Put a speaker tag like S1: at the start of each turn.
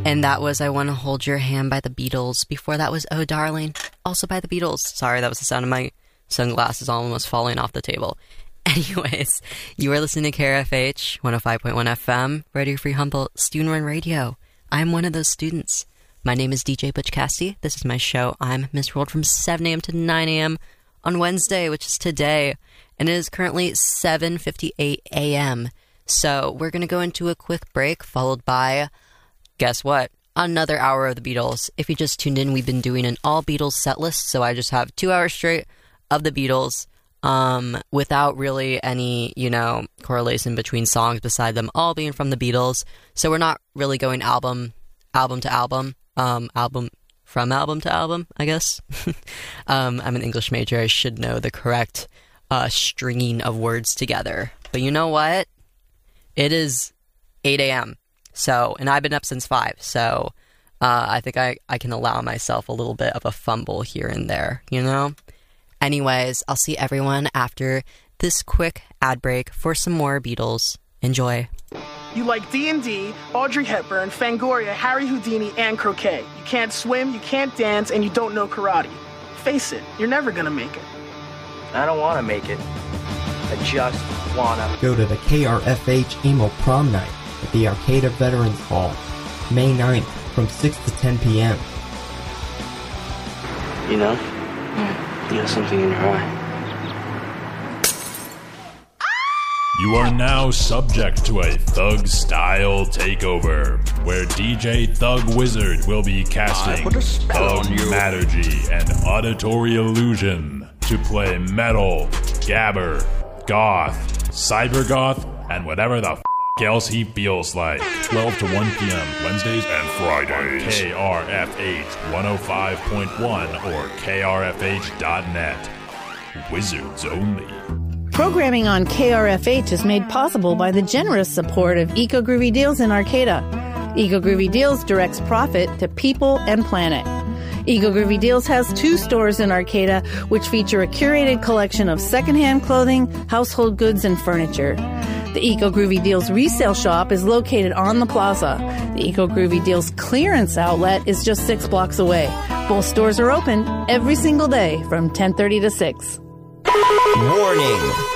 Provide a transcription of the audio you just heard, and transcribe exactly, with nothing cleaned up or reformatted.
S1: And that was I Want to Hold Your Hand by the Beatles. Before that was Oh Darling, also by the Beatles. Sorry, that was the sound of my sunglasses almost falling off the table. Anyways, you are listening to K R F H one oh five point one F M, Radio Free Humboldt, student-run radio. I'm one of those students. My name is D J Butch Cassidy. This is my show. I'm Miss World from seven a.m. to nine a.m. on Wednesday, which is today. And it is currently seven fifty-eight a.m. So we're going to go into a quick break, followed by, guess what? Another hour of the Beatles. If you just tuned in, we've been doing an all Beatles set list. So I just have two hours straight of the Beatles. Um, without really any, you know, correlation between songs beside them all being from the Beatles. So we're not really going album, album to album, um, album from album to album, I guess. um, I'm an English major. I should know the correct, uh, stringing of words together. But you know what? It is eight a.m. So, and I've been up since five. So, uh, I think I, I can allow myself a little bit of a fumble here and there, you know? Anyways, I'll see everyone after this quick ad break for some more Beatles. Enjoy.
S2: You like D and D, Audrey Hepburn, Fangoria, Harry Houdini, and croquet. You can't swim, you can't dance, and you don't know karate. Face it, you're never gonna make it.
S3: I don't want to make it. I just wanna.
S4: Go to the K R F H Emo Prom Night at the Arcata Veterans Hall, May ninth from six to ten p.m.
S3: You know? You have something in your eye.
S5: You are now subject to a Thug-style takeover, where D J Thug Wizard will be casting Thug Maturgy and Auditory Illusion to play metal, gabber, goth, cybergoth, and whatever the f*** else he feels like. twelve to one p.m. Wednesdays and Fridays. K R F H one oh five point one or K R F H dot net. Wizards only.
S6: Programming on K R F H is made possible by the generous support of Eco Groovy Deals in Arcata. Eco Groovy Deals directs profit to people and planet. Eco Groovy Deals has two stores in Arcata, which feature a curated collection of secondhand clothing, household goods, and furniture. The Eco Groovy Deals resale shop is located on the plaza. The Eco Groovy Deals clearance outlet is just six blocks away. Both stores are open every single day from ten thirty to six.
S7: Warning!